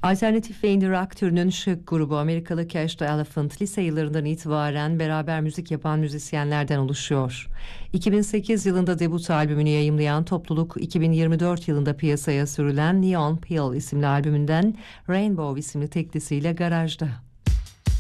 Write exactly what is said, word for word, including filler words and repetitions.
Alternatif ve indie rock türünün şık grubu Amerikalı Cash the Elephant lise yıllarından itibaren beraber müzik yapan müzisyenlerden oluşuyor. iki bin sekiz yılında debut albümünü yayımlayan topluluk iki bin yirmi dört yılında piyasaya sürülen Neon Pill isimli albümünden Rainbow isimli teklisiyle garajda.